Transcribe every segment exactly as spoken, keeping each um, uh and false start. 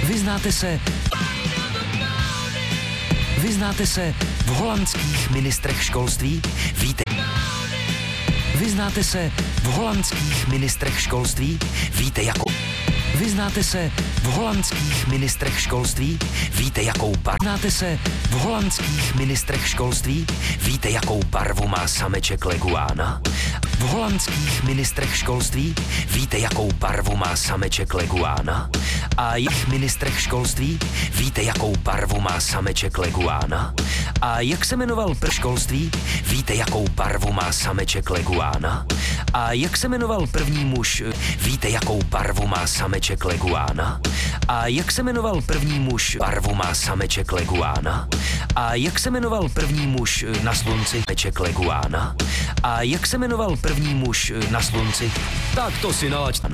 Vyznáte se... Vyznáte se v holandských ministrech školství? Víte... Vyznáte se v holandských ministrech školství? Víte jakou... Vyznáte se v holandských ministrech školství? Víte jakou barvu... Vyznáte se v holandských ministrech školství? Víte jakou barvu má sameček leguána? V holandských ministrech školství? Víte jakou barvu má sameček leguána? A jejich ministrech školství? Víte jakou barvu má sameček leguána? A jak se jmenoval pr školství? Víte jakou barvu má sameček leguána? A jak se jmenoval první muž? Víte jakou barvu má sameček leguána? A jak se jmenoval první muž? Barvu má sameček leguána? A jak se jmenoval první muž na slunci? Sameček leguána? A jak se jmenoval první muž na slunci? Tak to si nalaďte.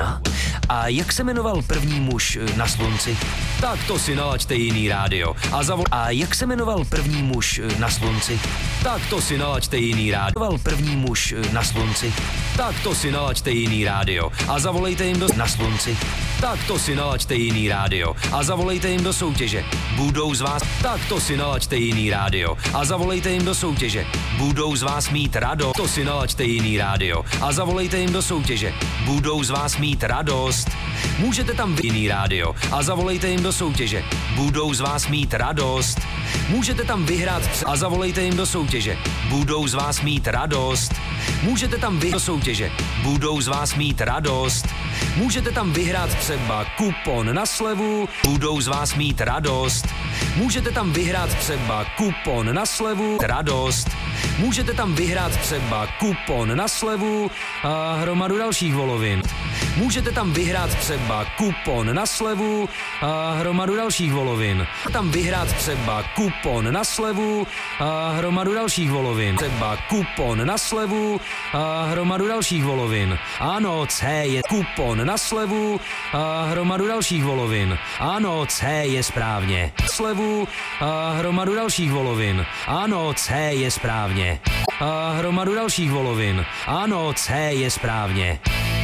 A jak se jmenoval první muž na slunci? Tak to si nalaďte jiný rádio. A zavol... A jak se jmenoval první muž na slunci? Tak to si nalaďte jiný rádio. První muž na slunci? Tak to si nalaďte jiný rádio. A zavolejte jim do... Na slunci? Tak to si nalaďte jiný rádio. A zavolejte jim do soutěže. Budou z vás... Tak to si nalaďte jiný rádio. A zavolejte jim do soutěže. Budou z vás mít radost. To si nalaďte jiný rádio. A zavolejte jim do soutěže. Budou z vás mít radost. Můžete tam vy jiný rádio. A zavolejte jim do soutěže. Budou z vás mít radost. Můžete tam vyhrát a zavolejte jim do soutěže. Budou z vás mít radost. Můžete tam vy do soutěže. Budou z vás mít radost. Můžete tam vyhrát třeba kupon na slevu. Budou z vás mít radost. Můžete tam vyhrát třeba kupon na slevu. Radost. Můžete tam vyhrát třeba kupon na slevu a hromadu dalších volovin. Můžete tam vyhrát třeba kupon na slevu a hromadu dalších volovin. Tam vyhrát třeba kupon na slevu a hromadu dalších volovin. Třeba kupon na slevu a hromadu dalších volovin. Ano, C je kupon na slevu a hromadu dalších volovin. Ano, C je správně. Slevu a hromadu dalších volovin. Ano, C je správně. A hromadu dalších volovin. Ano, C je správně.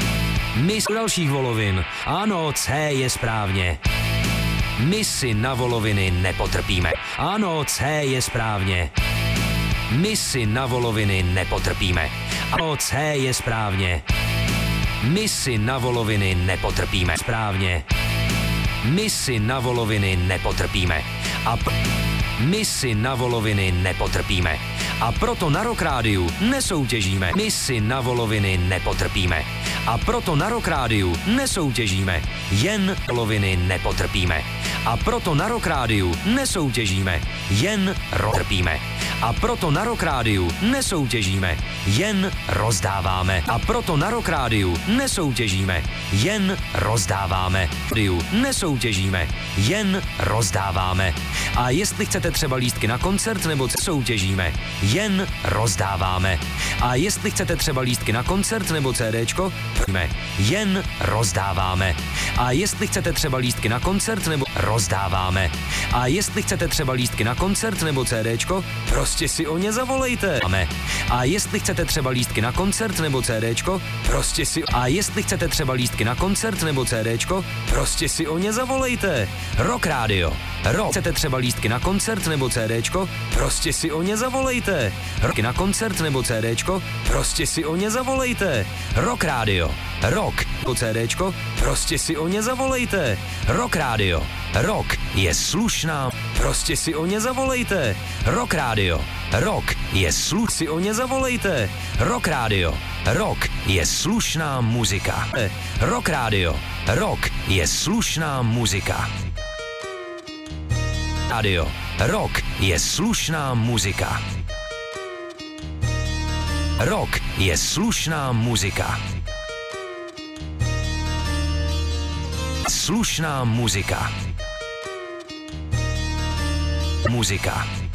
My dalších volovin. Ano, C je správně. My si na voloviny nepotrpíme. Ano, C je správně. My si na voloviny nepotrpíme. Ano, C je správně. My si na voloviny nepotrpíme. Správně. My si na voloviny nepotrpíme. A p- my si na voloviny nepotrpíme. A proto na Rock Rádiu nesoutěžíme. My si na voloviny nepotrpíme. A proto na Rock Rádiu nesoutěžíme. Jen voloviny nepotrpíme. A proto na Rock Rádiu nesoutěžíme. Jen trpíme. A proto na Rock Rádiu nesoutěžíme. Jen rozdáváme. A proto na Rock Rádiu nesoutěžíme. Jen rozdáváme. Rádiu nesoutěžíme. Jen rozdáváme. A jestli chcete třeba lístky na koncert nebo soutěžíme. Jen rozdáváme. A jestli chcete třeba lístky na koncert nebo CDčko, jen rozdáváme. A jestli chcete třeba lístky na koncert nebo rozdáváme. A jestli chcete třeba lístky na koncert nebo CDčko, prostě si o ně zavolejte. A jestli chcete třeba lístky na koncert nebo CDčko, prostě si... A jestli chcete třeba lístky na koncert nebo CDčko, prostě si o ně zavolejte. Rock Rádio. Rock. Chcete třeba lístky na koncert nebo CDčko, prostě si o ně zavolejte. Rock na koncert nebo CDčko, prostě si o ně zavolejte. Rock Rádio. Rock po CDčko, prostě si o ně zavolejte. Rock Rádio. Rock je slušná, prostě si o ně zavolejte. Rock Rádio. Rock je slušná, si o ně zavolejte. Rock Rádio. Rock je slušná muzika. Rock Rádio. Rock je slušná muzika. Rádio. Rock je slušná muzika. Rock je slušná muzika. Slušná muzika. Muzika.